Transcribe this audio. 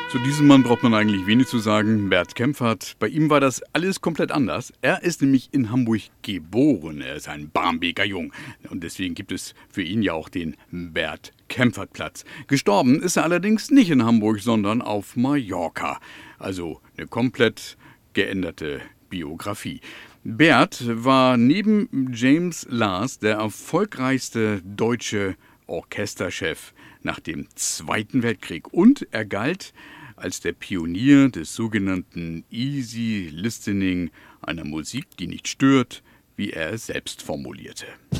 Zu diesem Mann braucht man eigentlich wenig zu sagen. Bert Kempfert. Bei ihm war das alles komplett anders. Er ist nämlich in Hamburg geboren. Er ist ein Barmbeker Jung. Und deswegen gibt es für ihn ja auch den Bert-Kempfert-Platz. Gestorben ist er allerdings nicht in Hamburg, sondern auf Mallorca. Also eine komplett geänderte Biografie. Bert war neben James Last der erfolgreichste deutsche Orchesterchef nach dem Zweiten Weltkrieg. Und er galt als der Pionier des sogenannten Easy Listening, einer Musik, die nicht stört, wie er es selbst formulierte.